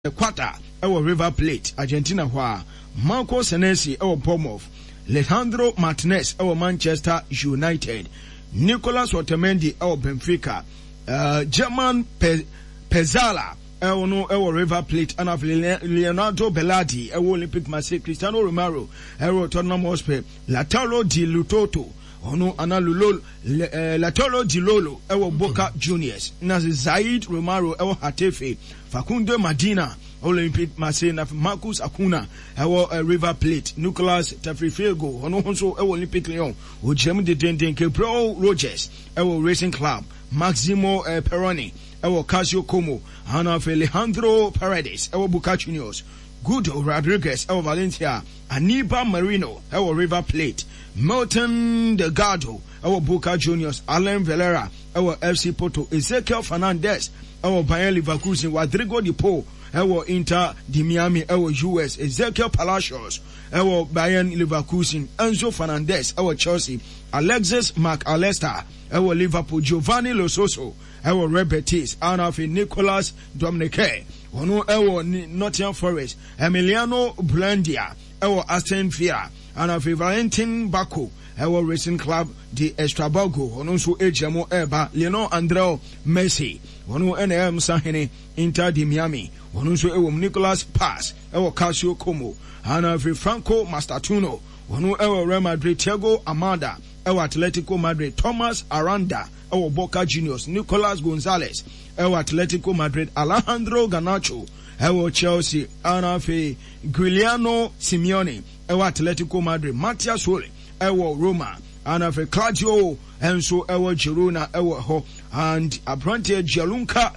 quarter our River Plate Argentina hwa Marco Senesi our Bournemouth, Alejandro Martinez our Manchester United, Nicolas Otamendi our Benfica, German Pezzala our River Plate, and of Leonardo Bellardi our Olympic Marseille, Cristiano Romero our Tottenham Hotspur, Lautaro Di Lutoto Ono Analulo Lautaro Di Lolo our Boca Juniors, Nazi Zaid Romero our Hatafe, Facundo Medina Olympic Marseille, Marcus Acuna our River Plate, Nicolas Tagliafico Ono also our Olympic Lyon, Ujem de Dendenke Pro Rogers our Racing Club, Maximo Peroni our Casio Como, Ana Alejandro Paredes our Boca Juniors, Guido Rodriguez our Valencia, Aniba Marino our River Plate, Milton Delgado our Boca Juniors, Alain Valera our FC Porto, Ezequiel Fernandez our Bayer Leverkusen, Rodrigo Di Po our Inter de Miami our US, Ezequiel Palacios our Bayern Leverkusen, Enzo Fernandez our Chelsea, Alexis McAllister our Liverpool, Giovanni Lo Celso our Red Betis, Anafi Nicolas Dominique Ono our Nottingham Forest, Emiliano Buendia our Aston Villa, Anafi Valentin Bako our Racing Club de Estrabago, Ono so Ejamo Eba, Leonardo Andreu Messi, Ono NM Sahene Inter de Miami, Ono so Nicolas Paz our Casio Como, Anafi Franco Mastatuno, Ono our Real Madrid, Thiago Amada our Atletico Madrid, Thomas Aranda our Boca Juniors, Nicolas Gonzalez our Atletico Madrid, Alejandro Garnacho our Chelsea, Anafi Giuliano Simeone our Atletico Madrid, Matias Sole our Roma, Anafi Claudio Enzo our Girona our Ho, and Abrante Gianluca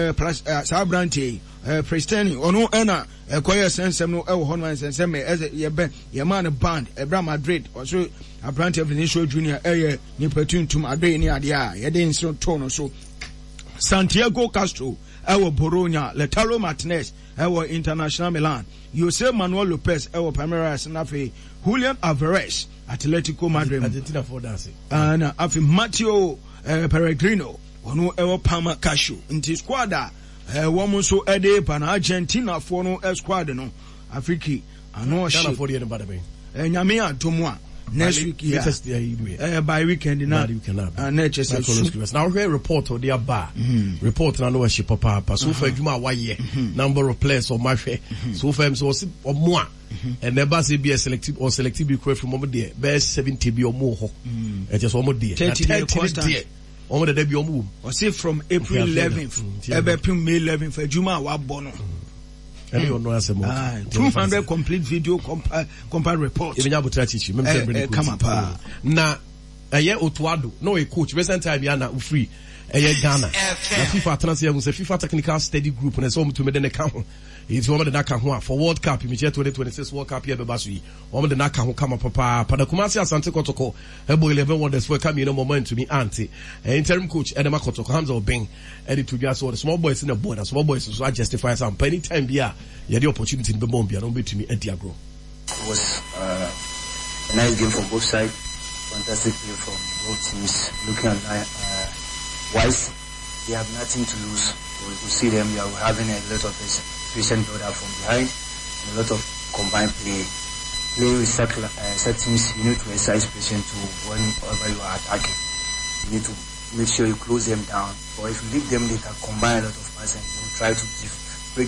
Sabrante Prestani Ono Ena Koya Sensem no our Honman Sensem as a man band Real Madrid also Abrante Vinicius Junior Nipetun to Madrid ni adia yedin so tono so Santiago Castro our Bologna, Lautaro Martinez our International Milan, Jose Manuel Lopez our Palmeiras, Nafi Julian Alvarez Atletico Madrid Argentina for dancing and Afi Matteo Pellegrino Ono our Parma Casio into squadra woman so ede pan Argentina for no squad no Afriki ano she for the badabe nyame atomwa next week by weekend na next now we report or their bar report na no she papa so for adwuma waye number of players or my so for so or more and never say be a selective or selective be from over there best 70 be or more just one more there 30 on the debut move or say from April 11th ebe May 11th for Juma wa bono and you know as a 200 complete video compare report even you teach you come up na aye Otuado no a coach recent time ya na free aye Ghana na FIFA transfer say FIFA technical study group na so to me den account it's one of the naka ho for World Cup me 2026 World Cup here be basu yi one of the naka ho kama papa pada Kumasi Asante Kotoko ebo 11 wonders for come no moment to me auntie interim coach Edema Kotoko Hamza Obeng edit to just so the small boys in the board, small boys so justify some anytime bia you the opportunity in be bomb bia no be to me Ediagro. It was a nice game from both sides, fantastic play from both teams. Looking at wise, they have nothing to lose. So we could see them, they are having a lot of patient build up from behind, and a lot of combined play. Playing with set teams, you need to exercise patience to whenever you are attacking. You need to make sure you close them down. Or if you leave them, they can combine a lot of passes and you try to break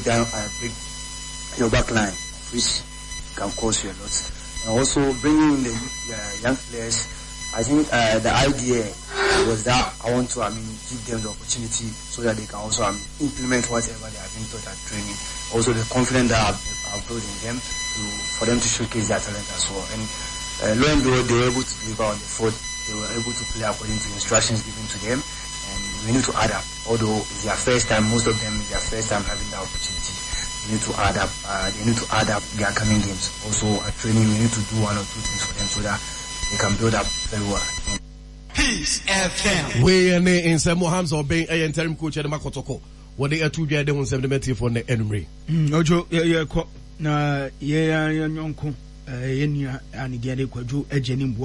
your back line, which can cost you a lot. And also bringing in the young players, I think the idea was that I want to give them the opportunity so that they can also implement whatever they have been taught at training. Also the confidence that I've built in them for them to showcase their talent as well. And lo and behold, they were able to deliver on the field. They were able to play according to instructions given to them. And we need to add up. Although it's their first time, most of them is their first time having that opportunity. We need to add up. They need to add up their coming games. Also at training, we need to do one or two things for them so that they can build up very well. Peace FM. We in some Hamza Obeng interim coach Edema Kotoko. What they are two years they won 70 for the enemy. Ojo na nyonko yenya anigede Kwadwo Ejenim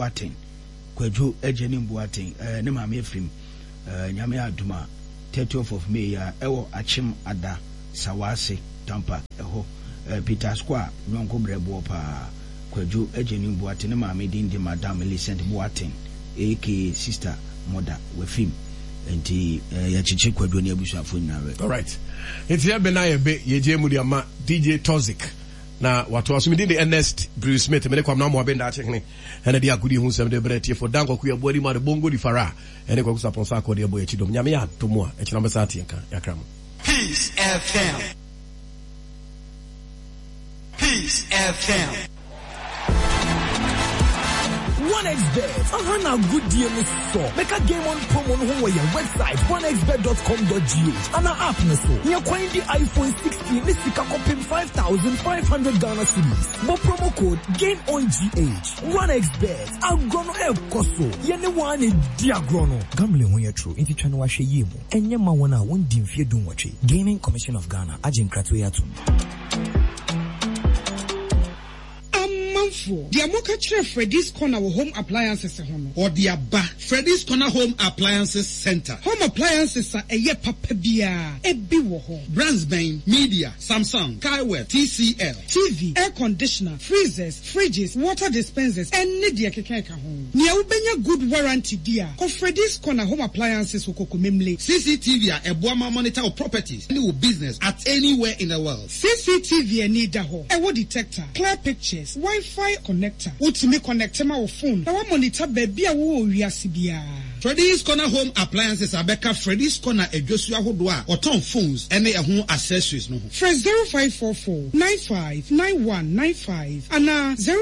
Boateng ne maame efrim nyame aduma 30th of May ya ewo achim ada Sawase Tampa eho Peter Square nyonko brebo pa Kwaju Ejeni Boateng ma medin de Madam Millicent Boateng aka sister mother with him enti ya chiche Kwaju ne abusuafo nyare. All right, it's here benaye be yeje mu dia ma DJ Toxic na watu asumidi the Ernest Bruce Smith me kwa na mo abenda achekne ene dia agudi hu sem de bretie for danko ku yabodi ma de bongo di fara ene kwa kusaponsa ko de boy chidom nyame ya tomo e china besa ati enka yakram. Peace FM. Peace FM. 1xbet. A good deal is so. Make a game on promo on your website 1xbet.com.gh and our app so. You're quite the iPhone 16. This is a 5,500 Ghana cedis. But promo code game on GH. 1xbet. I'm gonna help Koso. Yene one is diagrono. Gambling when you're true. Inti chano washe yemo. Enye mawana won dimfie dun wache. Gaming Commission of Ghana. Ajin Kratweyatu. The Amoka Chere Freddy's Corner Home Appliances or the Abba Freddy's Corner Home Appliances Center. Home appliances are a ye papabia, a biwo home. Brandsbane, Media, Samsung, Kaiware, TCL, TV, air conditioner, freezers, fridges, water dispensers, and Nidia Kekeka home. Nia ubenya good warranty dear. Ko Freddy's Corner Home Appliances Okokomemle. CCTV a Boama monitor of properties, any business at anywhere in the world. CCTV and Nidaho, a wood detector, clear pictures, Wi-Fi connector. Ultimate connector my phone. Now monitor baby a wo wiasibia. Freddy's Corner Home Appliances Abeka Freddy's Corner Ejosua Hodwa or Tom phones any home accessories no. Fresh 0544 959195 and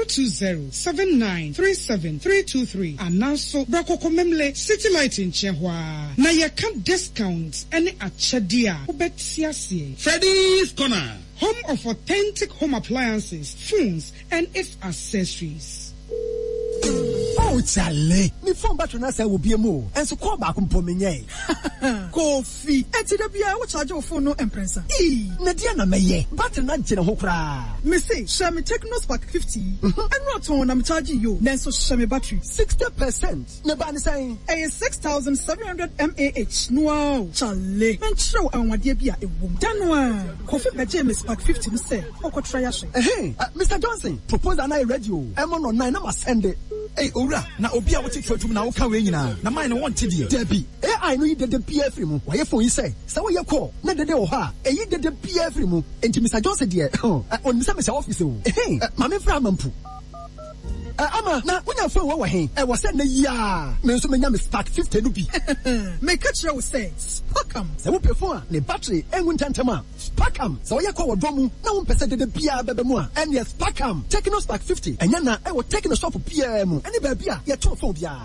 02079373323 and now so Brakoko Memle City Light in Chehwa. Na ya can discounts any achadia. Ubetiasi. Freddy's Corner. Home of authentic home appliances, phones, and its accessories. Oh, Charlie, me phone battery na say will be more. And so call back on Pomenye. Coffee. Etidabia, what charge your phone no empresa? Nadiana Maye, battery na jena hokra. Me say, share me Techno Spark 50. And not on I'm charging you. Then so share me battery 60%. Nebani saying, a 6,700 mAh. Wow, Charlie. Man show and what dear be a woman. Danwa. Coffee by James Spark 50 me say. Oko try ashe. Hey, Mr. Johnson, propose an I radio. I'm on 9 I send it. Hey, Ora, na obi a wote for na woka we nyina na mine no want die Debbie I know you did the PF mu why phone you say we ye call na dede o ha eyi did the PF mu enti Mr. Johnson die on Mr. office o hey mama fra mampu ama na unya phone wo he e was na ya me nso menya me Spark 50 no bi make catch you say Sparkam se wo pe phone ne battery engu ntantama Sparkam so ye call wodomu na wo pese dede bia bebe mu a and yes Sparkam Techno Spark 50 enya na e wo Techno shop bia mu ene ba bia ye to phone bia.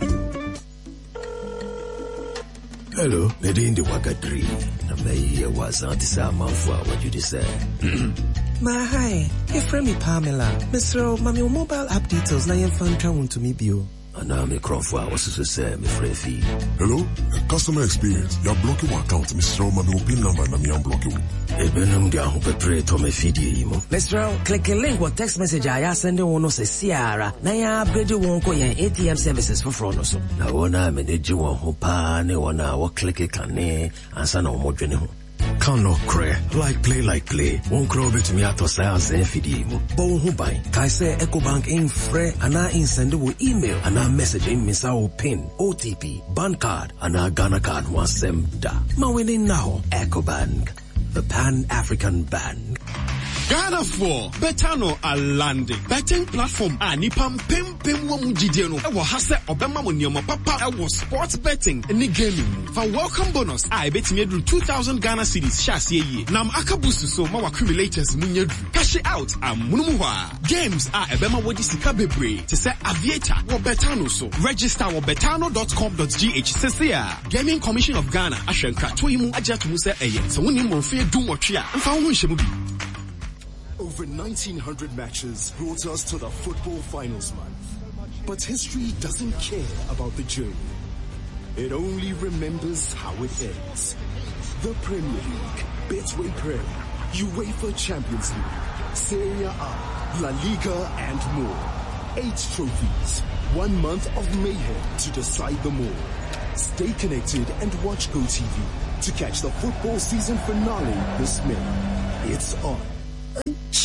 Hello, Nadine the Wakadri. I was not the for what you say. Ma hi, your friend me Pamela. Mr. Mami mobile app details na yen fan travel to me bio. And now me Crawford was to say me free fee. Hello, customer experience. You're blocking my account, Mr. Mami pin number na me unblocking. Ebenum dia ho pepre to me feed mo. Mr. Click a link or text message I send one no say Sierra. Na ya upgrade won ko yen ATM services for front so. Na wona me de ji won ho pa ne wona wo click kan ne ansa na mo dwene ho. Cannot cray. Like play. Won't crow bit me ato science and feed mo. Bon who buy. Kai say EcoBank in free and I send email and I message in Misao PIN, OTP, bank card and I Ghana card one sem da. Ma winning now. EcoBank, the Pan-African Bank. Ghana 4 Betano a landing betting platform anipam pem wo mujide no e wo hase obema mo nioma papa e wo sports betting ni gaming for welcome bonus I betimi edru 2000 Ghana cedis shase ye nam aka boost so ma accumulators munyadru cash out amunum ho games ebema wodi sika bebre te say aviator wo Betano so register wo betano.com.gh sesia Gaming Commission of Ghana ahwenka to yimu agatu mu say eye so woni mo fe dum wotwe a mfa ho nhye mu bi. Over 1900 matches brought us to the football finals month. But history doesn't care about the journey. It only remembers how it ends. The Premier League, Betway Premier, UEFA Champions League, Serie A, La Liga and more. 8 trophies, 1 month of mayhem to decide them all. Stay connected and watch GoTV to catch the football season finale this May. It's on.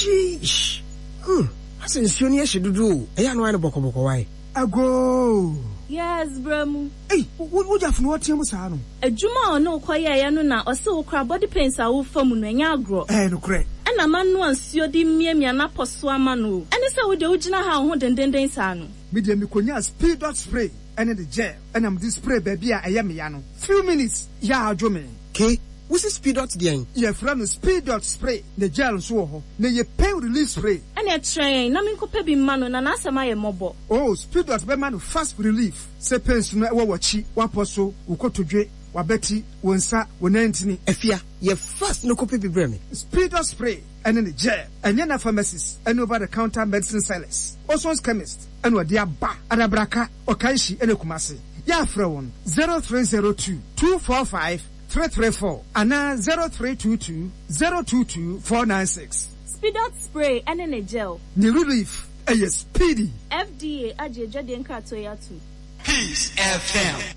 Sheesh. I said, Sonia should do. I don't want to book why. I go. Yes, Bramu. Hey, what would you have no Tiamusano? A Juma no Koyanuna or so crab body pains are from Nagro. No credit. And a man once you dim me and Aposwamanu. And it's how the original how and then Sano. Medium Mikonia speed dot spray and in the jail. And I'm this spray baby. I am Yano. Few minutes. Ya, Jome. Okay. What's the speed dot the end? Your friend speed dot spray. The jail so ne ye pain release spray. And a train, Namin Copebi Manu and answer my mobile. Oh, speed dot man fast relief. Say pains to know what she, Waposo, Uko to J, Wabeti, Wonsa, Wonantini, Efia, ye fast no copy bremi. Speed dot spray and in the jail. And yana pharmacist and over the counter medicine sellers. Oson's chemist and what dia ba, Adabraka, Okaishi, and Okumasi. Ya Frown 0302 245 334 and 0322 022 496. Speed out spray and in a gel. The relief, speedy. FDA Aje Jadian Katoyatu. Peace FM.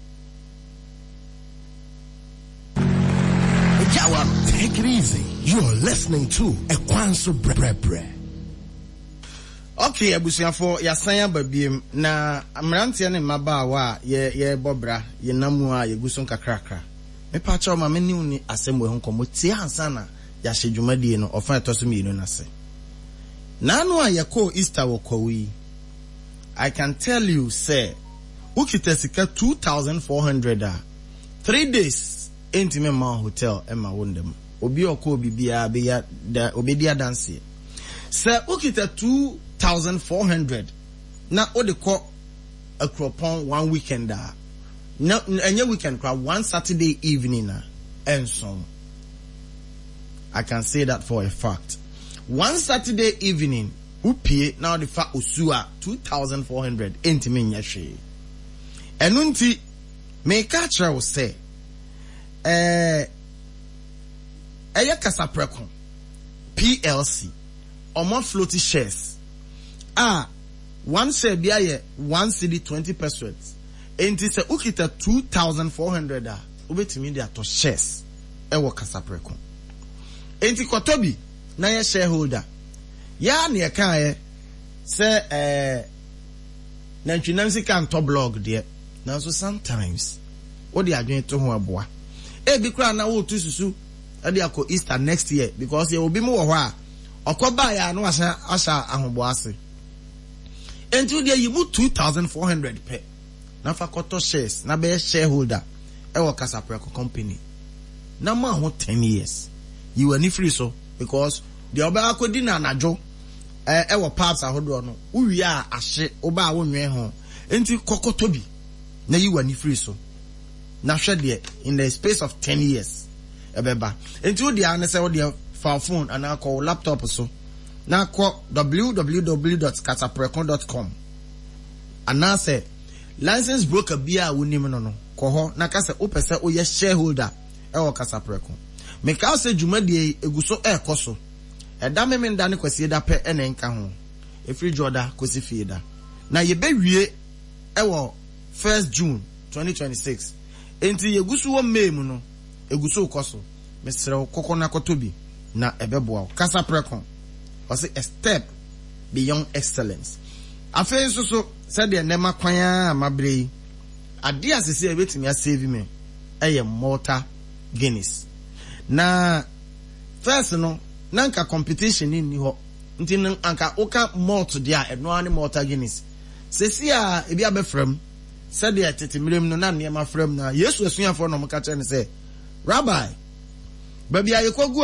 Jawa, take it easy. You're listening to Ekwanso Bre. Okay, abusuafo yasanya babiem na amrantie ne mabaawa ye bobra ye namu a ye guso kakrakra. Me pa chawo ma me niu ni asem we honkomo tie ansa na ya hye no ofa etoso mi no nase. Na no a ye ko Easter wo kwawi. I can tell you say ukita sika 2400 3 days entime ma hotel e ma wondem. Obi okọ bibia be ya da obedia dance. Say ukita 2400 na ode ko akropon 1 weekend na any weekend crowd 1 Saturday evening and so I can say that for a fact. 1 Saturday evening upie now the fa osua 2400 entime nyahwe enunti me ka kira wo say eye Kasapreko PLC omo floaty shares one share be aye 1 cedi 20 pesos enti se ukita 2400 obetimi dia to shares ewo Kasapreko enti kotobi na ye shareholder ya na ye kan ye se na ntwinansi kan to blog there now so sometimes what they are doing to ho aboa bi kra na wo tususu e dey akọ Easter next year because ye obi mu wo ho a okoba ya no asa ahobo ase enti dey yimu 2400 pe na fa koto shares na be shareholder e wo Kasapreko company na ma ho 10 years you were ni free so because the oba akodi na anajo e wo parts ahodo no uwi a ahye oba a wonwe ho enti kokoto bi na you were ni free so na hwede in the space of 10 years ebeba enti wo dia na say wo dia phone and call laptop so na call www.kasapreko.com and na say license broker bia wonim no ko ho na ka say opese o ye shareholder e wo Kasapreko me ka say dwumadie eguso ekoso eda me nda ne kwasi da pe ene nka ho efri joda kosi fieda na ye bewie e wo 1st June 2026 enti yeguso wo May mu no eguso koso mesre kokko na kotobi na ebeboa Kasapreko was a step beyond excellence afen so said the nema kwan amabre ade asese ebetimi a save me eye Malta Guinness na first no nanka competition ni ho nti nanka oka malt dia eno ani Malta Guinness sesi a ebi abefrem said the tetimrem no na nema frem na Yesu asuafo no mka che ne say Rabbi baby ayekwagu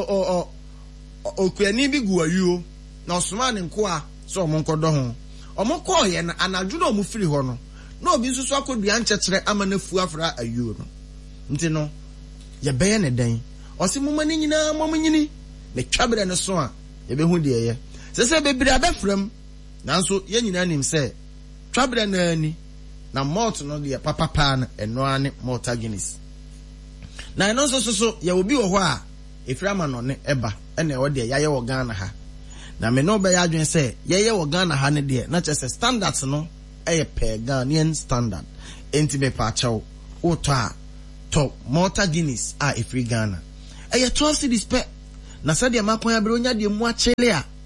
okuani bi gu ayuo na osoma ne nko a so mo nkodo ho omoko ye na anadwo na omufiri ho no na obi nsusu akodua nkyekere ama na fu afra ayuo no nti no ye beye ne dan osi moma ni nyina mom nyini ne twabere ne so a ye be hu de ye sese bebire abefrem nanso ye nyina nim se twabere na ani na malt no de papa pa na eno ane Malta Guinness na eno so ye obi wo ho a eframa no ne eba ene e wo de yaye wo Ghana ha na me no be ya adwen se yaye wo Ghana ha ne de na chese standards no e pe Ghanaian standard enti be pa chawo o to a top Malta Guinness a efri Ghana e ye 12 cedis pe na se de makon ya bere onya de mu achele a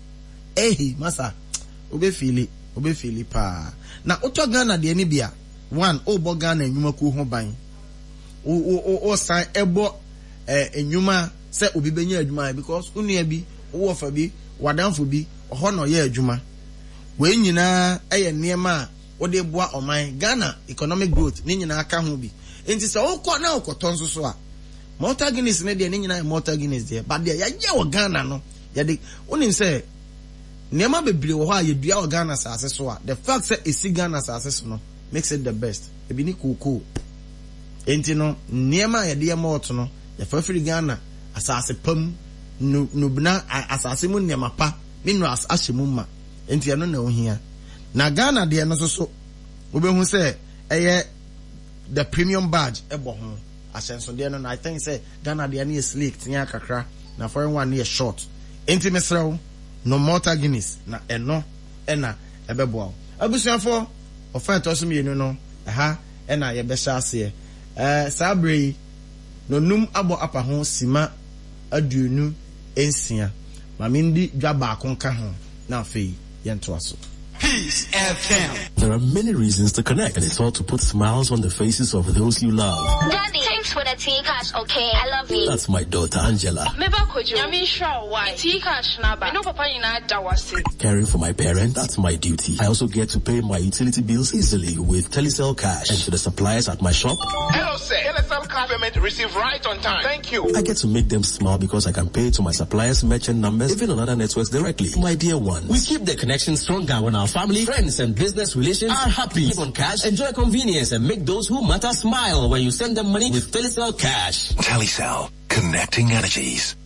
masa obe fili pa na oto Ghana de ni bia one obo Ghana enwuma ku ho ban o san ebo enwuma se obi benya adwuma because unua bi wo fa bi wadanfo bi ho no ye adwuma we nyina eye niema o de boa oman Ghana economic growth ni nyina aka ho bi enti se okọ na okoto nso so a Malta Guinness ne de ni nyina Malta Guinness de but de ya wo Ghana no ya de unim se niema bebre wo ho a yedua wo Ghana sase so a the fact say esi Ghana sase so no makes it the best ebi ni koko enti no niema ya de malt no ya fa firi Ghana asase pam nubna asase mu niema pa minerals ahyemu ma enti ano na ohia na Ghana de no so obehu say eye the premium badge ebo ho asenso de no I think say Ghana de na sleek tia kakra na foreign one na short enti mesrew no Malta Guinness na eno na ebebo abusuafo ofa to so mienu no na ye be hyase sabre no num abo apa ho sima aduonu ensia mamindi dwa ba konka ho na afei yento aso. Peace FM. There are many reasons to connect, and it's all to put smiles on the faces of those you love. Daddy, thanks for the tea cash, okay? I love you. That's my daughter, Angela. Caring for my parents, that's my duty. I also get to pay my utility bills easily with Telecel Cash. And to the suppliers at my shop. Hello, sir. Telecel Cash payment received right on time. Thank you. I get to make them smile because I can pay to my suppliers' merchant numbers, even on other networks directly. My dear ones. We keep the connection stronger when our family, friends, and business relations are happy. Live on cash, enjoy convenience, and make those who matter smile when you send them money with Telecel Cash. Telecel, connecting energies.